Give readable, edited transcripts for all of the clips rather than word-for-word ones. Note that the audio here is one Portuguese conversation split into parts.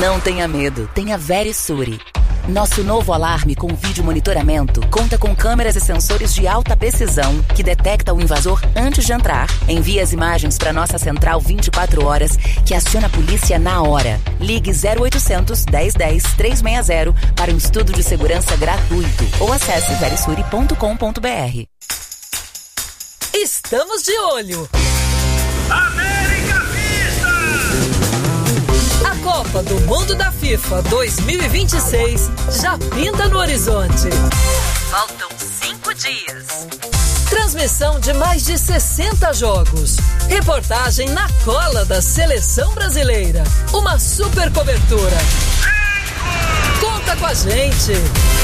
Não tenha medo, tenha Verisure. Nosso novo alarme com vídeo monitoramento conta com câmeras e sensores de alta precisão que detecta o invasor antes de entrar, envia as imagens para nossa central 24 horas, que aciona a polícia na hora. Ligue 0800 1010 360 para um estudo de segurança gratuito ou acesse verisure.com.br. Estamos de olho! América Vista! A Copa do Mundo da FIFA 2026 já pinta no horizonte. Faltam 5 dias. Transmissão de mais de 60 jogos. Reportagem na cola da seleção brasileira. Uma super cobertura. Conta com a gente!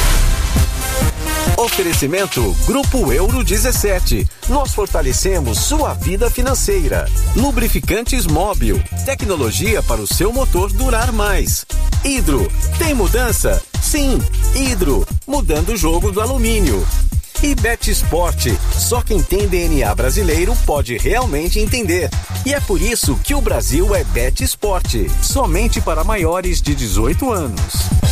Oferecimento Grupo Euro 17. Nós fortalecemos sua vida financeira. Lubrificantes Móbil. Tecnologia para o seu motor durar mais. Hidro. Tem mudança? Sim. Hidro. Mudando o jogo do alumínio. E Bet Sport. Só quem tem DNA brasileiro pode realmente entender. E é por isso que o Brasil é Bet Sport. Somente para maiores de 18 anos.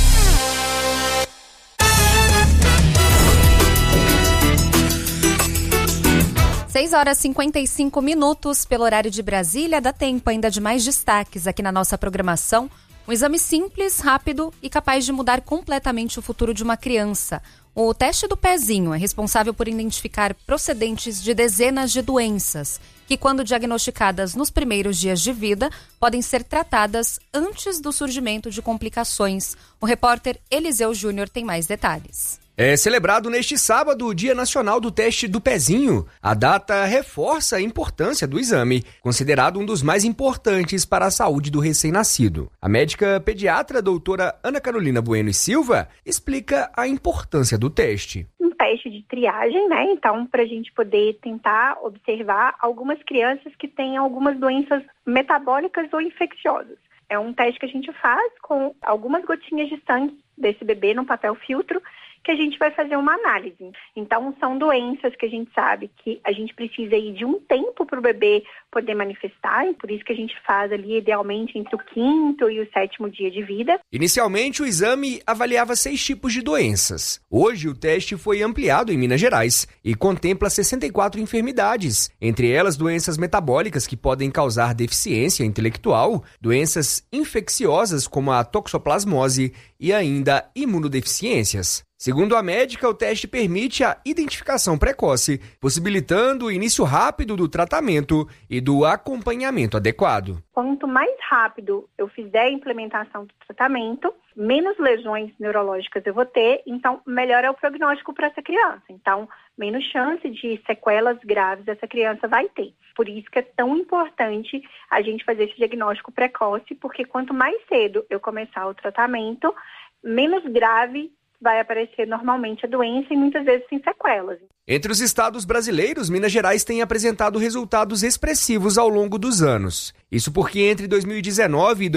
6h55 pelo horário de Brasília. Dá tempo ainda de mais destaques aqui na nossa programação. Um exame simples, rápido e capaz de mudar completamente o futuro de uma criança. O teste do pezinho é responsável por identificar procedentes de dezenas de doenças, que, quando diagnosticadas nos primeiros dias de vida, podem ser tratadas antes do surgimento de complicações. O repórter Eliseu Júnior tem mais detalhes. É celebrado neste sábado o Dia Nacional do Teste do Pezinho. A data reforça a importância do exame, considerado um dos mais importantes para a saúde do recém-nascido. A médica pediatra doutora Ana Carolina Bueno e Silva explica a importância do teste. Um teste de triagem, né? Então, para a gente poder tentar observar algumas crianças que têm algumas doenças metabólicas ou infecciosas. É um teste que a gente faz com algumas gotinhas de sangue desse bebê no papel filtro, que a gente vai fazer uma análise. Então, são doenças que a gente sabe que a gente precisa ir de um tempo para o bebê poder manifestar, e por isso que a gente faz ali, idealmente, entre o 5º e o 7º dia de vida. Inicialmente, o exame avaliava 6 tipos de doenças. Hoje, o teste foi ampliado em Minas Gerais e contempla 64 enfermidades, entre elas doenças metabólicas que podem causar deficiência intelectual, doenças infecciosas como a toxoplasmose e ainda imunodeficiências. Segundo a médica, o teste permite a identificação precoce, possibilitando o início rápido do tratamento e do acompanhamento adequado. Quanto mais rápido eu fizer a implementação do tratamento, menos lesões neurológicas eu vou ter, então melhor é o prognóstico para essa criança. Então, menos chance de sequelas graves essa criança vai ter. Por isso que é tão importante a gente fazer esse diagnóstico precoce, porque quanto mais cedo eu começar o tratamento, menos grave vai aparecer normalmente a doença e muitas vezes sem sequelas. Entre os estados brasileiros, Minas Gerais tem apresentado resultados expressivos ao longo dos anos. Isso porque entre 2019 e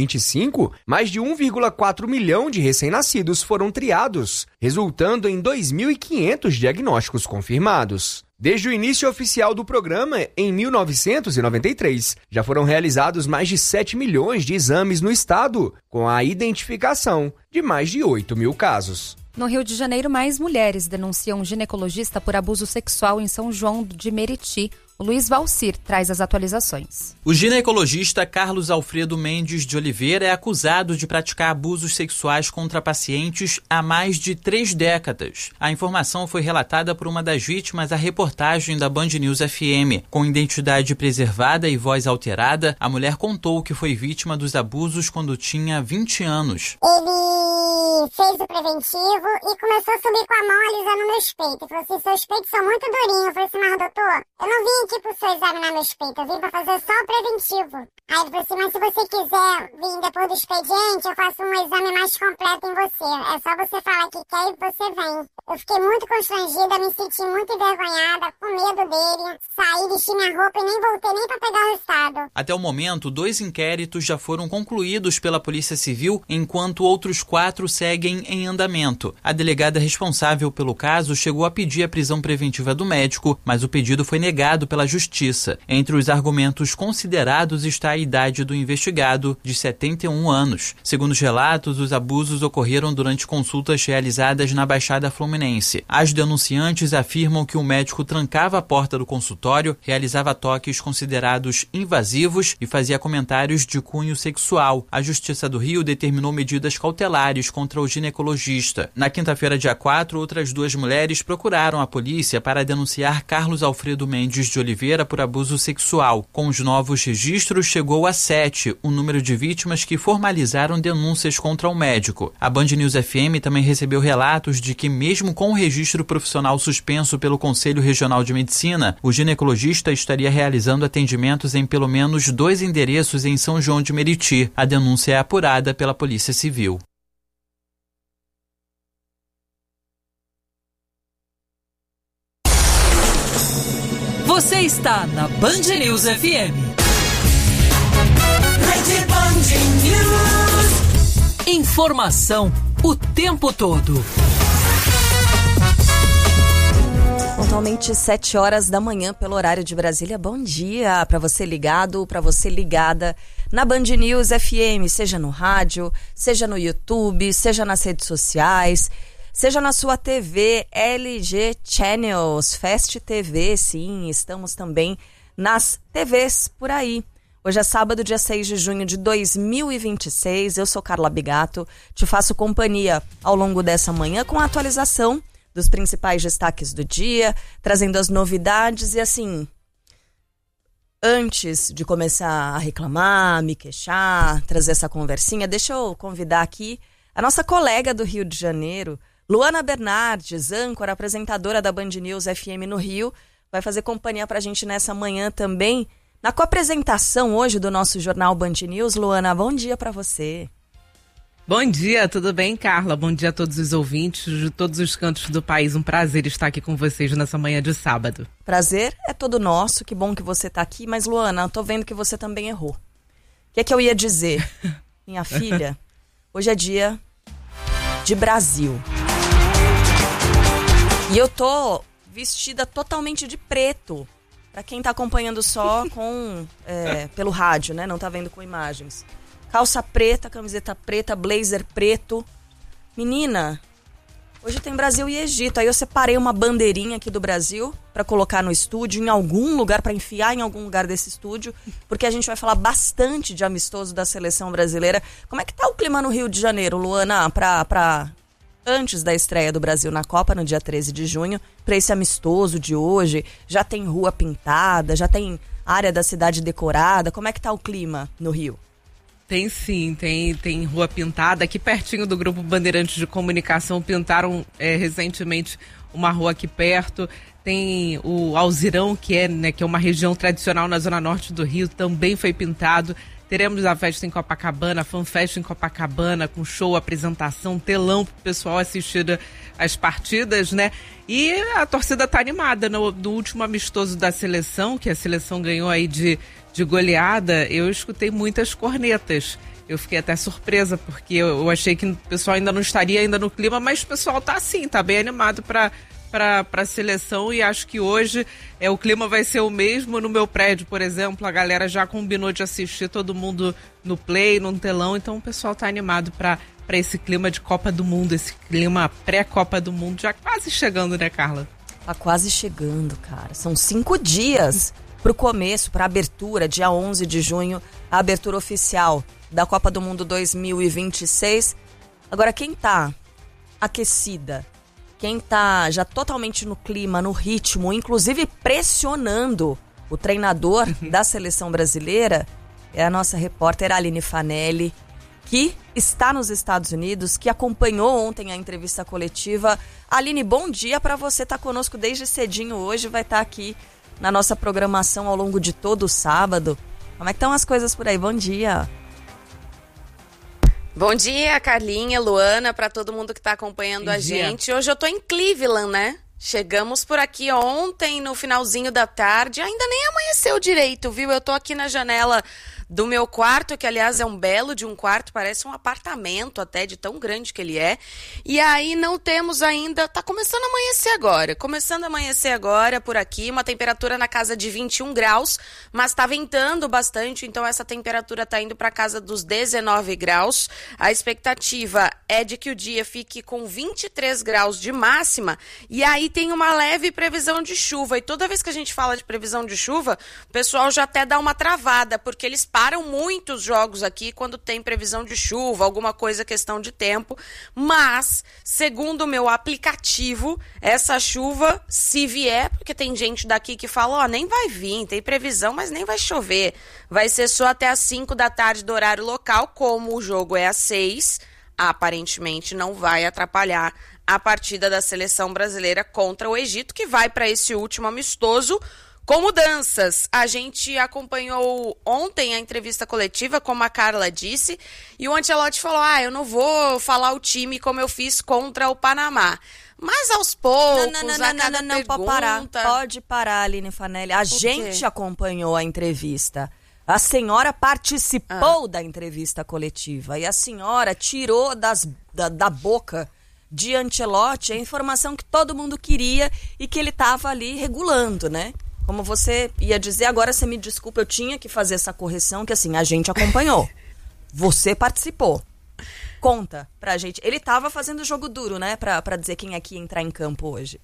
2025, mais de 1,4 milhão de recém-nascidos foram triados, resultando em 2.500 diagnósticos confirmados. Desde o início oficial do programa, em 1993, já foram realizados mais de 7 milhões de exames no estado, com a identificação de mais de 8 mil casos. No Rio de Janeiro, mais mulheres denunciam um ginecologista por abuso sexual em São João de Meriti. O Luiz Valcir traz as atualizações. O ginecologista Carlos Alfredo Mendes de Oliveira é acusado de praticar abusos sexuais contra pacientes há mais de 3 décadas. A informação foi relatada por uma das vítimas à reportagem da Band News FM. Com identidade preservada e voz alterada, a mulher contou que foi vítima dos abusos quando tinha 20 anos. Ele fez o preventivo e começou a subir com a mão alisando meus peitos. Ele falou assim, seus peitos são muito durinhos. Eu falei assim, mas doutor, eu não vim aqui pro seu examinar meus peitos, eu vim pra fazer só o preventivo. Aí ele falou assim, mas se você quiser vir depois do expediente, eu faço um exame mais completo em você. É só você falar que quer e você vem. Eu fiquei muito constrangida, me senti muito envergonhada, com medo dele. Saí, vesti minha roupa e nem voltei nem pra pegar o resultado. Até o momento, 2 inquéritos já foram concluídos pela Polícia Civil, enquanto outros 4 seguem em andamento. A delegada responsável pelo caso chegou a pedir a prisão preventiva do médico, mas o pedido foi negado pela pela Justiça. Entre os argumentos considerados está a idade do investigado, de 71 anos. Segundo os relatos, os abusos ocorreram durante consultas realizadas na Baixada Fluminense. As denunciantes afirmam que o médico trancava a porta do consultório, realizava toques considerados invasivos e fazia comentários de cunho sexual. A Justiça do Rio determinou medidas cautelares contra o ginecologista. Na quinta-feira, dia 4, outras 2 mulheres procuraram a polícia para denunciar Carlos Alfredo Mendes de Oliveira por abuso sexual. Com os novos registros, chegou a 7 o número de vítimas que formalizaram denúncias contra o médico. A Band News FM também recebeu relatos de que, mesmo com o registro profissional suspenso pelo Conselho Regional de Medicina, o ginecologista estaria realizando atendimentos em pelo menos 2 endereços em São João de Meriti. A denúncia é apurada pela Polícia Civil. Você está na Band News FM. Rede Band News. Informação o tempo todo. Pontualmente 7 horas da manhã pelo horário de Brasília. Bom dia para você ligado, para você ligada na Band News FM, seja no rádio, seja no YouTube, seja nas redes sociais, seja na sua TV, LG Channels, Fast TV, sim, estamos também nas TVs por aí. Hoje é sábado, dia 6 de junho de 2026, eu sou Carla Bigato, te faço companhia ao longo dessa manhã com a atualização dos principais destaques do dia, trazendo as novidades e assim, antes de começar a reclamar, me queixar, trazer essa conversinha, deixa eu convidar aqui a nossa colega do Rio de Janeiro, Luana Bernardes, âncora, apresentadora da Band News FM no Rio, vai fazer companhia pra gente nessa manhã também, na coapresentação hoje do nosso jornal Band News. Luana, bom dia pra você. Bom dia, tudo bem, Carla? Bom dia a todos os ouvintes de todos os cantos do país. Um prazer estar aqui com vocês nessa manhã de sábado. Prazer é todo nosso, que bom que você está aqui. Mas, Luana, eu tô vendo que você também errou. O que eu ia dizer? Minha filha, hoje é dia de Brasil. E eu tô vestida totalmente de preto. Pra quem tá acompanhando só com pelo rádio, né? Não tá vendo com imagens. Calça preta, camiseta preta, blazer preto. Menina, hoje tem Brasil e Egito. Aí eu separei uma bandeirinha aqui do Brasil pra colocar no estúdio, em algum lugar, pra enfiar em algum lugar desse estúdio, porque a gente vai falar bastante de amistoso da seleção brasileira. Como é que tá o clima no Rio de Janeiro, Luana, pra antes da estreia do Brasil na Copa, no dia 13 de junho, pra esse amistoso de hoje? Já tem rua pintada, já tem área da cidade decorada? Como é que tá o clima no Rio? Tem sim, tem rua pintada. Aqui pertinho do Grupo Bandeirantes de Comunicação pintaram recentemente uma rua aqui perto. Tem o Alzirão, que é uma região tradicional na zona norte do Rio, também foi pintado. Teremos a festa em Copacabana, a FanFest em Copacabana, com show, apresentação, telão para o pessoal assistir as partidas, né? E a torcida tá animada. No último amistoso da seleção, que a seleção ganhou aí de goleada, eu escutei muitas cornetas. Eu fiquei até surpresa, porque eu achei que o pessoal ainda não estaria ainda no clima, mas o pessoal tá assim, tá bem animado para a seleção, e acho que hoje o clima vai ser o mesmo. No meu prédio, por exemplo, a galera já combinou de assistir todo mundo no play, no telão, então o pessoal tá animado para esse clima de Copa do Mundo, esse clima pré-Copa do Mundo, já quase chegando, né, Carla? Tá quase chegando, cara. São 5 dias pro começo, pra abertura, dia 11 de junho, a abertura oficial da Copa do Mundo 2026. Agora, quem tá aquecida, quem tá já totalmente no clima, no ritmo, inclusive pressionando o treinador da seleção brasileira, é a nossa repórter Aline Fanelli, que está nos Estados Unidos, que acompanhou ontem a entrevista coletiva. Aline, bom dia para você, tá conosco desde cedinho hoje, vai estar aqui na nossa programação ao longo de todo o sábado. Como é que estão as coisas por aí? Bom dia. Bom dia, Carlinha, Luana, para todo mundo que está acompanhando a gente. Hoje eu tô em Cleveland, né? Chegamos por aqui ontem, no finalzinho da tarde. Ainda nem amanheceu direito, viu? Eu tô aqui na janela do meu quarto, que aliás é um belo de um quarto, parece um apartamento até, de tão grande que ele é. E aí não temos ainda, tá começando a amanhecer agora por aqui, uma temperatura na casa de 21 graus, mas tá ventando bastante, então essa temperatura tá indo para casa dos 19 graus. A expectativa é de que o dia fique com 23 graus de máxima, e aí tem uma leve previsão de chuva, e toda vez que a gente fala de previsão de chuva, o pessoal já até dá uma travada, porque eles param muitos jogos aqui quando tem previsão de chuva, alguma coisa, questão de tempo. Mas, segundo o meu aplicativo, essa chuva, se vier, porque tem gente daqui que fala, nem vai vir, tem previsão, mas nem vai chover. Vai ser só até às 5 da tarde do horário local, como o jogo é às 6, aparentemente não vai atrapalhar a partida da seleção brasileira contra o Egito, que vai para esse último amistoso. Com mudanças, a gente acompanhou ontem a entrevista coletiva, como a Carla disse, e o Ancelotti falou, eu não vou falar o time como eu fiz contra o Panamá. Mas aos poucos, não, pode parar, Aline Fanelli. A gente acompanhou a entrevista. A senhora participou da entrevista coletiva e a senhora tirou da boca de Ancelotti a informação que todo mundo queria e que ele estava ali regulando, né? Como você ia dizer, agora você me desculpa, eu tinha que fazer essa correção, que assim, a gente acompanhou. Você participou. Conta pra gente. Ele tava fazendo jogo duro, né? Pra dizer quem é que ia entrar em campo hoje.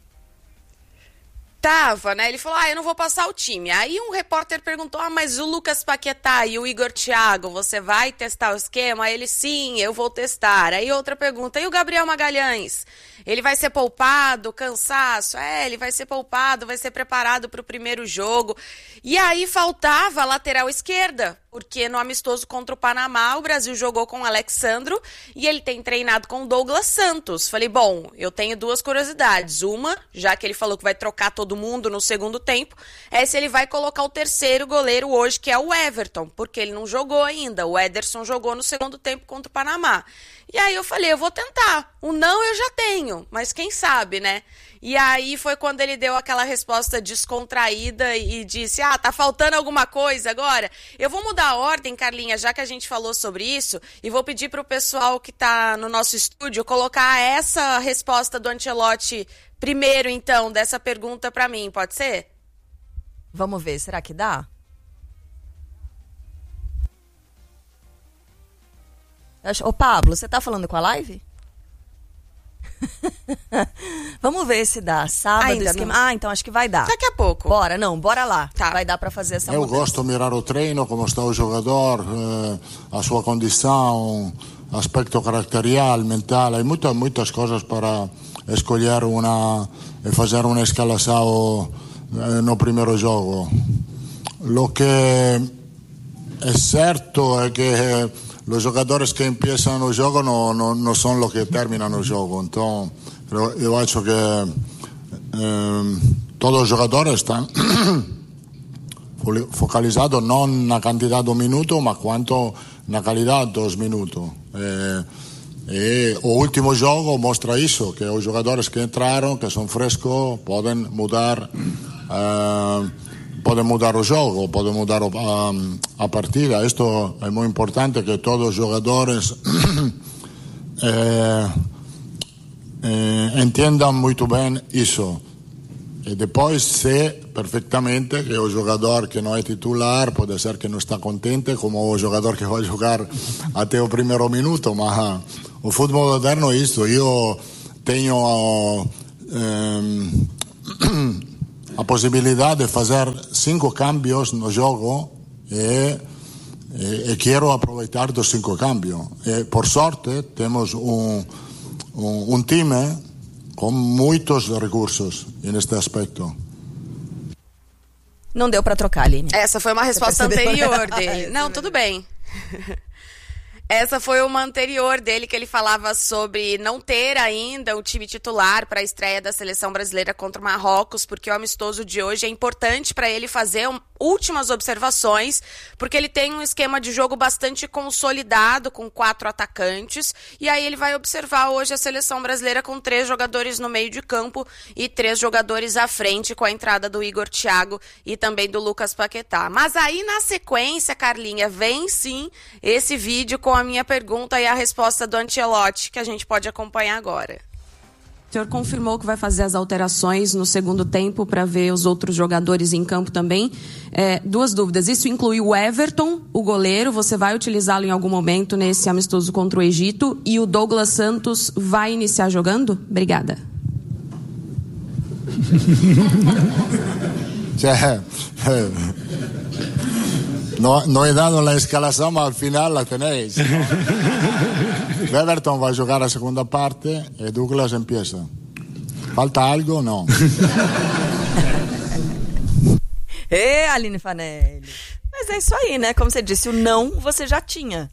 Tava, né? Ele falou, eu não vou passar o time. Aí um repórter perguntou, mas o Lucas Paquetá e o Igor Thiago, você vai testar o esquema? Ele, sim, eu vou testar. Aí outra pergunta, e o Gabriel Magalhães? Ele vai ser poupado, cansaço? Ele vai ser poupado, vai ser preparado para o primeiro jogo. E aí faltava a lateral esquerda, porque no amistoso contra o Panamá, o Brasil jogou com o Alexandro e ele tem treinado com o Douglas Santos. Falei, bom, eu tenho duas curiosidades. Uma, já que ele falou que vai trocar todo mundo no segundo tempo, é se ele vai colocar o terceiro goleiro hoje, que é o Everton, porque ele não jogou ainda. O Ederson jogou no segundo tempo contra o Panamá. E aí eu falei, eu vou tentar. O não eu já tenho, mas quem sabe, né? E aí foi quando ele deu aquela resposta descontraída e disse, tá faltando alguma coisa agora? Eu vou mudar a ordem, Carlinha, já que a gente falou sobre isso, e vou pedir para o pessoal que está no nosso estúdio colocar essa resposta do Ancelotti primeiro, então, dessa pergunta para mim, pode ser? Vamos ver, será que dá? Ô Pablo, você tá falando com a live? Vamos ver se dá. Sábado, ainda esquema... não. então acho que vai dar. Daqui a pouco. Bora lá. Tá. Vai dar para fazer essa mudança. Eu gosto de mirar o treino, como está o jogador, a sua condição, aspecto caracterial, mental. Há muitas coisas para escolher e fazer uma escalação no primeiro jogo. O que é certo é que os jogadores que começam o jogo não são os que terminam o jogo. Então, eu acho que todos os jogadores estão focalizados não na quantidade de minutos, mas quanto na qualidade dos minutos. E o último jogo mostra isso, que os jogadores que entraram, que são frescos, podem mudar o jogo, podem mudar a partida. Isto é muito importante, que todos os jogadores entendam muito bem isso. E depois sei perfeitamente que o jogador que não é titular pode ser que não está contente, como o jogador que vai jogar até o primeiro minuto, mas o futebol moderno é isso. Eu tenho a possibilidade de fazer 5 cambios no jogo e quero aproveitar dos 5 cambios. E, por sorte, temos um time com muitos recursos neste aspecto. Não deu para trocar, Aline. Essa foi uma resposta anterior dele. Não, tudo bem. Essa foi uma anterior dele, que ele falava sobre não ter ainda o time titular para a estreia da seleção brasileira contra o Marrocos, porque o amistoso de hoje é importante para ele fazer últimas observações, porque ele tem um esquema de jogo bastante consolidado, com 4 atacantes, e aí ele vai observar hoje a seleção brasileira com 3 jogadores no meio de campo e 3 jogadores à frente, com a entrada do Igor Thiago e também do Lucas Paquetá. Mas aí, na sequência, Carlinha, vem sim esse vídeo com a minha pergunta e a resposta do Ancelotti, que a gente pode acompanhar agora. O senhor confirmou que vai fazer as alterações no segundo tempo para ver os outros jogadores em campo também. 2 dúvidas. Isso inclui o Everton, o goleiro. Você vai utilizá-lo em algum momento nesse amistoso contra o Egito? E o Douglas Santos vai iniciar jogando? Obrigada. No he dado la escalación, mas al final la tenéis. Everton vai jogar a segunda parte e Douglas empieza. Falta algo? Não. Aline Fanelli. Mas é isso aí, né? Como você disse, o não você já tinha.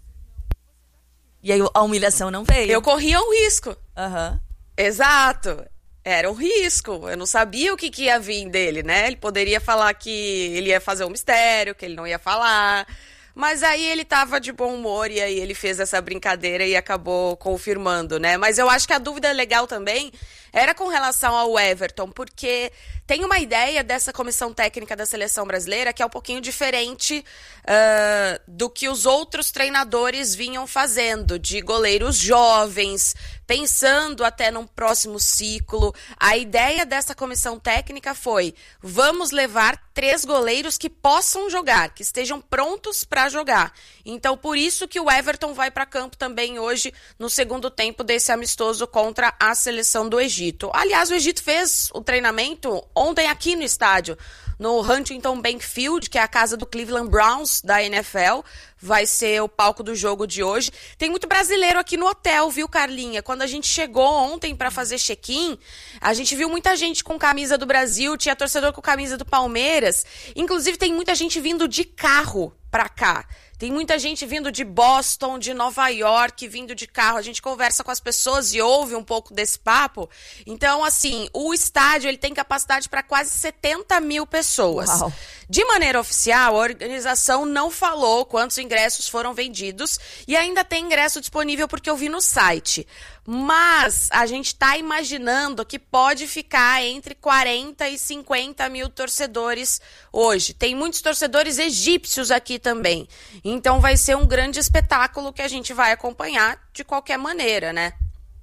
E aí a humilhação não veio. Eu corria um risco. Aham. Exato. Era um risco. Eu não sabia o que ia vir dele, né? Ele poderia falar que ele ia fazer um mistério, que ele não ia falar. Mas aí ele tava de bom humor e aí ele fez essa brincadeira e acabou confirmando, né? Mas eu acho que a dúvida legal também era com relação ao Everton, porque tem uma ideia dessa comissão técnica da seleção brasileira que é um pouquinho diferente do que os outros treinadores vinham fazendo, de goleiros jovens, pensando até num próximo ciclo. A ideia dessa comissão técnica foi: vamos levar 3 goleiros que possam jogar, que estejam prontos para jogar. Então, por isso que o Everton vai para campo também hoje, no segundo tempo desse amistoso contra a seleção do Egito. Aliás, o Egito fez o treinamento ontem aqui no estádio, no Huntington Bank Field, que é a casa do Cleveland Browns da NFL. Vai ser o palco do jogo de hoje. Tem muito brasileiro aqui no hotel, viu, Carlinha? Quando a gente chegou ontem para fazer check-in, a gente viu muita gente com camisa do Brasil, tinha torcedor com camisa do Palmeiras. Inclusive, tem muita gente vindo de carro para cá. Tem muita gente vindo de Boston, de Nova York, vindo de carro. A gente conversa com as pessoas e ouve um pouco desse papo. Então, assim, o estádio ele tem capacidade para quase 70 mil pessoas. Uau. De maneira oficial, a organização não falou quantos ingressos foram vendidos e ainda tem ingresso disponível porque eu vi no site. Mas a gente está imaginando que pode ficar entre 40 e 50 mil torcedores hoje. Tem muitos torcedores egípcios aqui também. Então vai ser um grande espetáculo que a gente vai acompanhar de qualquer maneira, né?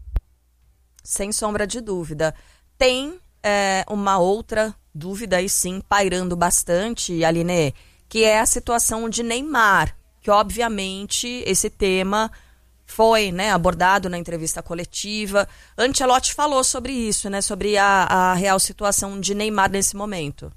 Sem sombra de dúvida. Tem uma outra dúvida aí sim, pairando bastante, Aline, que é a situação de Neymar, que obviamente esse tema foi, né, abordado na entrevista coletiva. Ancelotti falou sobre isso, né, sobre a real situação de Neymar nesse momento.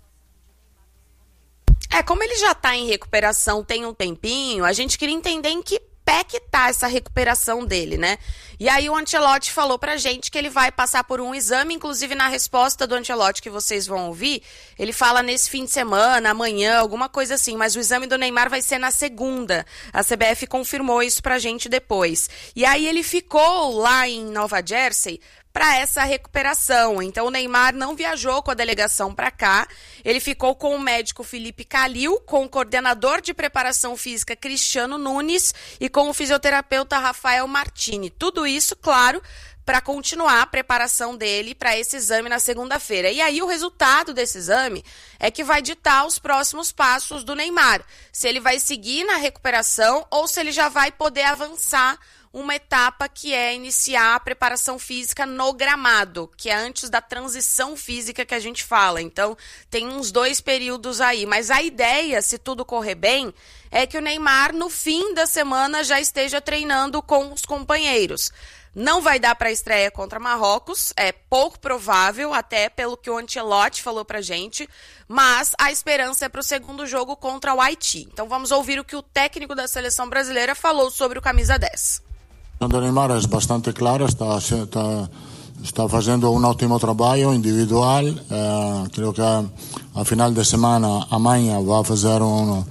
Como ele já está em recuperação tem um tempinho, a gente queria entender em que pé que tá essa recuperação dele, né? E aí o Ancelotti falou pra gente que ele vai passar por um exame, inclusive na resposta do Ancelotti que vocês vão ouvir, ele fala nesse fim de semana, amanhã, alguma coisa assim, mas o exame do Neymar vai ser na segunda. A CBF confirmou isso pra gente depois. E aí ele ficou lá em Nova Jersey para essa recuperação. Então o Neymar não viajou com a delegação para cá, ele ficou com o médico Felipe Calil, com o coordenador de preparação física Cristiano Nunes e com o fisioterapeuta Rafael Martini. Tudo isso, claro, para continuar a preparação dele para esse exame na segunda-feira. E aí o resultado desse exame é que vai ditar os próximos passos do Neymar. Se ele vai seguir na recuperação ou se ele já vai poder avançar uma etapa que é iniciar a preparação física no gramado, que é antes da transição física que a gente fala. Então, tem uns 2 períodos aí. Mas a ideia, se tudo correr bem, é que o Neymar, no fim da semana, já esteja treinando com os companheiros. Não vai dar para a estreia contra Marrocos, é pouco provável, até pelo que o Ancelotti falou pra gente, mas a esperança é para o segundo jogo contra o Haiti. Então vamos ouvir o que o técnico da seleção brasileira falou sobre o camisa 10. O Neymar é bastante claro, está fazendo um ótimo trabalho individual. Creio que a final de semana, amanhã, vai fazer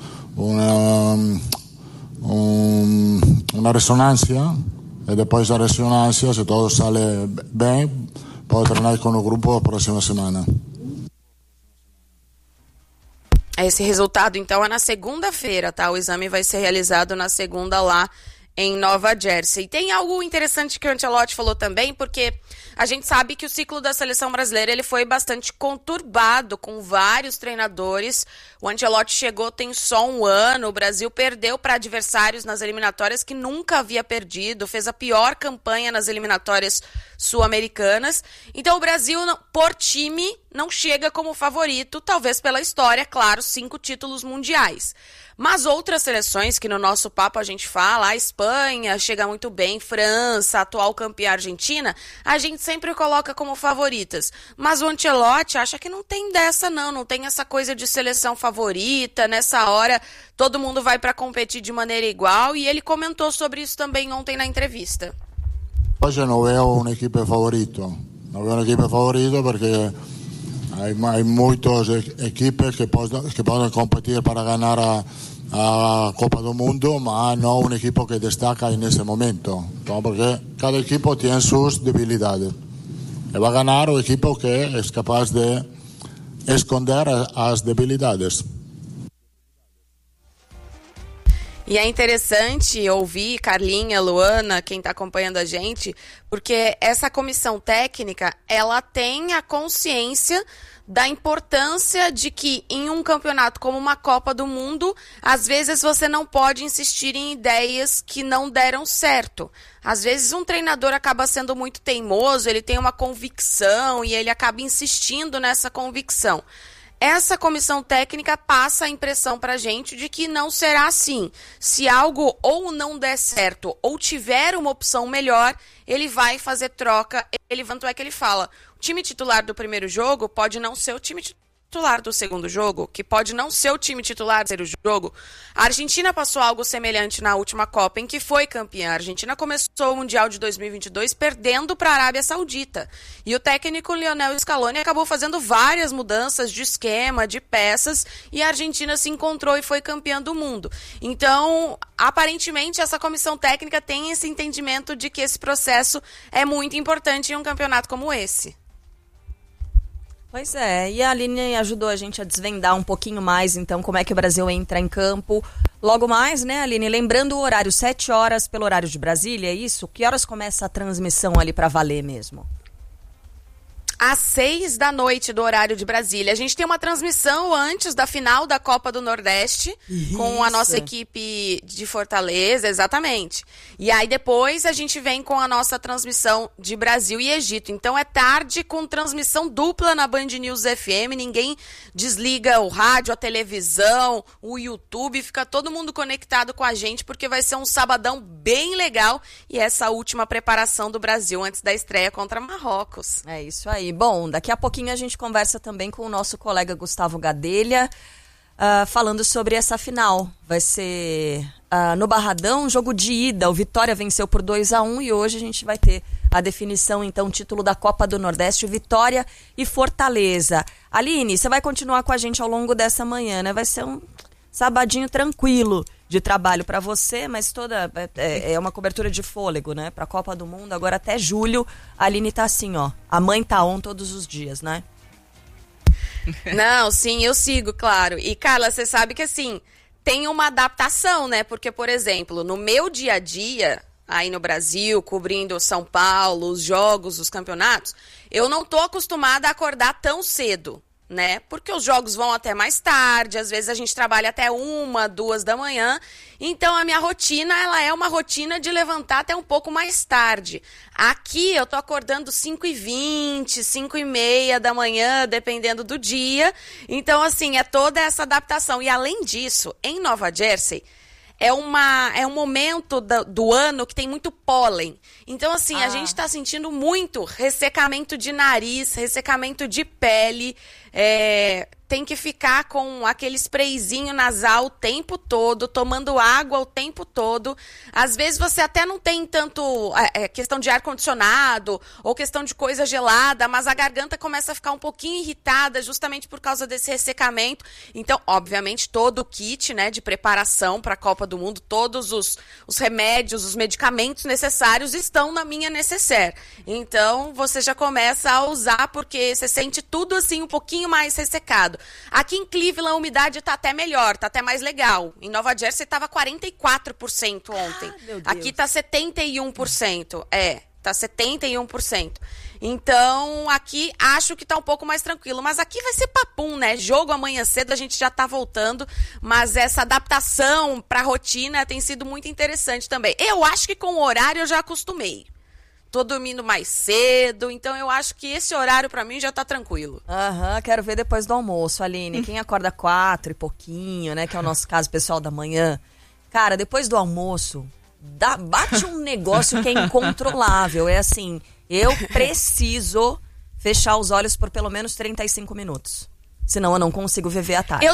uma ressonância. E depois da ressonância, se tudo sale bem, pode treinar com o grupo a próxima semana. Esse resultado, então, é na segunda-feira, tá? O exame vai ser realizado na segunda lá em Nova Jersey. Tem algo interessante que o Ancelotti falou também, porque a gente sabe que o ciclo da seleção brasileira ele foi bastante conturbado, com vários treinadores. O Ancelotti chegou tem só um ano, o Brasil perdeu para adversários nas eliminatórias que nunca havia perdido, fez a pior campanha nas eliminatórias sul-americanas. Então o Brasil, por time, não chega como favorito, talvez pela história, claro, 5 títulos mundiais. Mas outras seleções que no nosso papo a gente fala, a Espanha chega muito bem, França, atual campeã Argentina, a gente sempre coloca como favoritas. Mas o Ancelotti acha que não tem dessa não tem essa coisa de seleção favorita, nessa hora todo mundo vai para competir de maneira igual, e ele comentou sobre isso também ontem na entrevista. Hoje não veo un equipo favorito, porque hay muchos equipos que pueden competir para ganar a Copa do Mundo, mas no un equipo que destaca en ese momento, porque cada equipo tiene sus debilidades. Y va a ganar un equipo que es capaz de esconder as debilidades. E é interessante ouvir Carlinha, Luana, quem está acompanhando a gente, porque essa comissão técnica, ela tem a consciência da importância de que em um campeonato como uma Copa do Mundo, às vezes você não pode insistir em ideias que não deram certo. Às vezes um treinador acaba sendo muito teimoso, ele tem uma convicção e ele acaba insistindo nessa convicção. Essa comissão técnica passa a impressão pra gente de que não será assim. Se algo ou não der certo ou tiver uma opção melhor, ele vai fazer troca. Tanto é que ele fala, o time titular do primeiro jogo pode não ser o time titular do segundo jogo, que pode não ser o time titular do terceiro jogo. A Argentina passou algo semelhante na última Copa, em que foi campeã. A Argentina começou o Mundial de 2022 perdendo para a Arábia Saudita. E o técnico Lionel Scaloni acabou fazendo várias mudanças de esquema, de peças, e a Argentina se encontrou e foi campeã do mundo. Então, aparentemente, essa comissão técnica tem esse entendimento de que esse processo é muito importante em um campeonato como esse. Pois é, e a Aline ajudou a gente a desvendar um pouquinho mais, então, como é que o Brasil entra em campo. Logo mais, né, Aline? Lembrando o horário, 7 horas pelo horário de Brasília, é isso? Que horas começa a transmissão ali para valer mesmo? Às 6 da noite do horário de Brasília. A gente tem uma transmissão antes da final da Copa do Nordeste, com a nossa equipe de Fortaleza, exatamente. E aí depois a gente vem com a nossa transmissão de Brasil e Egito. Então é tarde com transmissão dupla na Band News FM, ninguém desliga o rádio, a televisão, o YouTube, fica todo mundo conectado com a gente, porque vai ser um sabadão bem legal e essa última preparação do Brasil antes da estreia contra Marrocos. É isso aí. Bom, daqui a pouquinho a gente conversa também com o nosso colega Gustavo Gadelha, falando sobre essa final. Vai ser no Barradão, jogo de ida. O Vitória venceu por 2-1 e hoje a gente vai ter a definição, então, título da Copa do Nordeste, Vitória e Fortaleza. Aline, você vai continuar com a gente ao longo dessa manhã, né? Vai ser um sabadinho tranquilo de trabalho para você, mas toda é uma cobertura de fôlego, né? Para a Copa do Mundo, agora até julho, a Aline tá assim, ó. A mãe tá on todos os dias, né? Não, sim, eu sigo, claro. E, Carla, você sabe que, assim, tem uma adaptação, né? Porque, por exemplo, no meu dia a dia, aí no Brasil, cobrindo São Paulo, os jogos, os campeonatos, eu não tô acostumada a acordar tão cedo, né? Porque os jogos vão até mais tarde, às vezes a gente trabalha até 1, 2 da manhã. Então a minha rotina, ela é uma rotina de levantar até um pouco mais tarde. Aqui eu tô acordando 5h20, 5h30 da manhã, dependendo do dia. Então, assim, é toda essa adaptação. E além disso, em Nova Jersey, é um momento do ano que tem muito pólen. Então, assim, a gente tá sentindo muito ressecamento de nariz, ressecamento de pele. Tem que ficar com aquele sprayzinho nasal o tempo todo, tomando água o tempo todo. Às vezes você até não tem tanto questão de ar-condicionado ou questão de coisa gelada, mas a garganta começa a ficar um pouquinho irritada justamente por causa desse ressecamento. Então, obviamente, todo o kit, né, de preparação para a Copa do Mundo, todos os remédios, os medicamentos necessários estão na minha necessaire. Então, você já começa a usar porque você sente tudo assim um pouquinho mais ressecado. Aqui em Cleveland a umidade tá até melhor, tá até mais legal. Em Nova Jersey tava 44% ontem. Aqui tá 71%. Tá 71%. Então, aqui acho que tá um pouco mais tranquilo. Mas aqui vai ser papum, né? Jogo amanhã cedo, a gente já tá voltando. Mas essa adaptação pra rotina tem sido muito interessante também. Eu acho que com o horário eu já acostumei. Tô dormindo mais cedo, então eu acho que esse horário pra mim já tá tranquilo. Quero ver depois do almoço, Aline. Quem acorda 4 e pouquinho, né? Que é o nosso caso pessoal da manhã. Cara, depois do almoço, bate um negócio que é incontrolável. É assim, eu preciso fechar os olhos por pelo menos 35 minutos. Senão eu não consigo viver à tarde.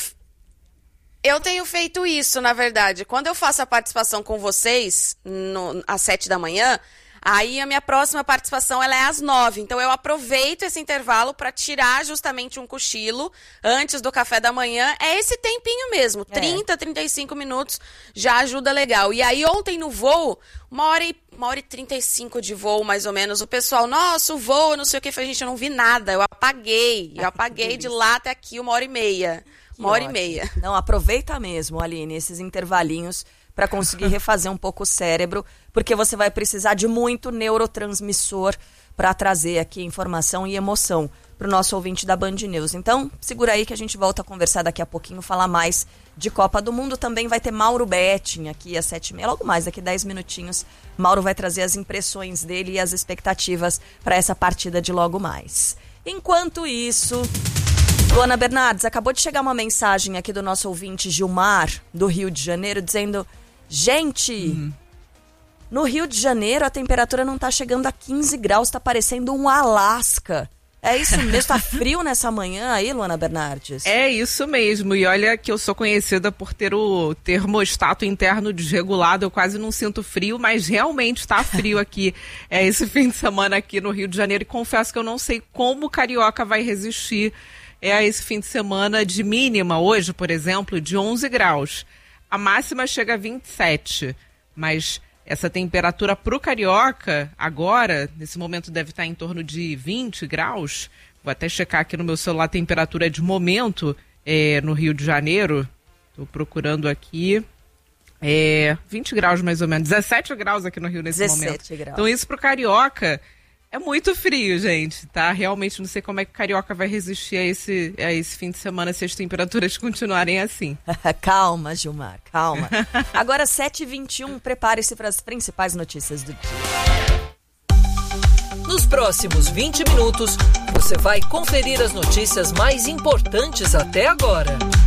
Eu tenho feito isso, na verdade. Quando eu faço a participação com vocês, às 7 da manhã... Aí a minha próxima participação ela é às 9. Então eu aproveito esse intervalo para tirar justamente um cochilo antes do café da manhã. É esse tempinho mesmo, 30, 35 minutos já ajuda legal. E aí ontem no voo, 1h35 de voo mais ou menos, o pessoal, nossa, o voo, não sei o que, gente, eu não vi nada, eu apaguei de lá até aqui 1h30. Uma hora e meia. Não, aproveita mesmo, Aline, esses intervalinhos para conseguir refazer um pouco o cérebro, porque você vai precisar de muito neurotransmissor para trazer aqui informação e emoção para o nosso ouvinte da Band News. Então, segura aí que a gente volta a conversar daqui a pouquinho, falar mais de Copa do Mundo. Também vai ter Mauro Betting aqui às 7h30, logo mais, daqui 10 minutinhos. Mauro vai trazer as impressões dele e as expectativas para essa partida de logo mais. Enquanto isso... Luana Bernardes, acabou de chegar uma mensagem aqui do nosso ouvinte Gilmar, do Rio de Janeiro, dizendo... Gente, no Rio de Janeiro a temperatura não tá chegando a 15 graus, tá parecendo um Alasca. É isso mesmo? Tá frio nessa manhã aí, Luana Bernardes? É isso mesmo. E olha que eu sou conhecida por ter o termostato interno desregulado. Eu quase não sinto frio, mas realmente tá frio aqui esse fim de semana aqui no Rio de Janeiro. E confesso que eu não sei como o carioca vai resistir a esse fim de semana de mínima. Hoje, por exemplo, de 11 graus. A máxima chega a 27, mas essa temperatura pro carioca, agora, nesse momento deve estar em torno de 20 graus. Vou até checar aqui no meu celular a temperatura de momento no Rio de Janeiro. Estou procurando aqui. 20 graus mais ou menos, 17 graus aqui no Rio nesse 17 momento. Graus. Então isso pro carioca é muito frio, gente, tá? Realmente não sei como é que o carioca vai resistir a esse fim de semana se as temperaturas continuarem assim. Calma, Gilmar, calma. Agora 7h21, prepare-se para as principais notícias do dia. Nos próximos 20 minutos, você vai conferir as notícias mais importantes até agora.